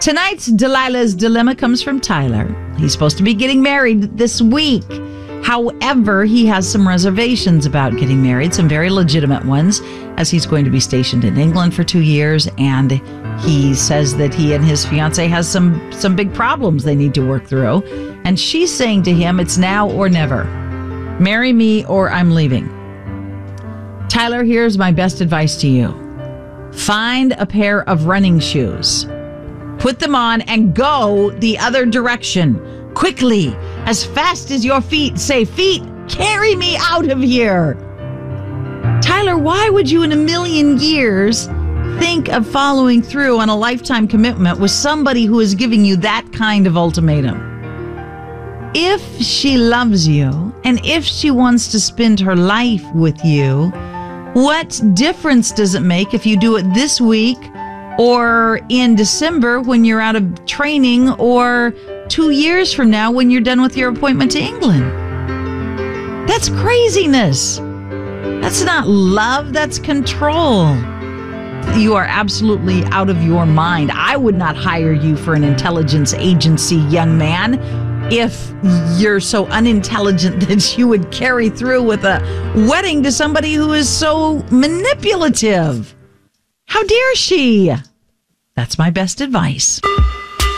Tonight's Delilah's Dilemma comes from Tyler. He's supposed to be getting married this week. However, he has some reservations about getting married, some very legitimate ones, as he's going to be stationed in England for 2 years, and he says that he and his fiancée has some big problems they need to work through. And she's saying to him, it's now or never. Marry me or I'm leaving. Tyler, here's my best advice to you. Find a pair of running shoes. Put them on and go the other direction. Quickly, as fast as your feet say, feet, carry me out of here. Tyler, why would you in a million years think of following through on a lifetime commitment with somebody who is giving you that kind of ultimatum? If she loves you and if she wants to spend her life with you, what difference does it make if you do it this week or in December when you're out of training, or 2 years from now when you're done with your appointment to England? That's craziness. That's not love, that's control. You are absolutely out of your mind. I would not hire you for an intelligence agency, young man, if you're so unintelligent that you would carry through with a wedding to somebody who is so manipulative. How dare she? That's my best advice.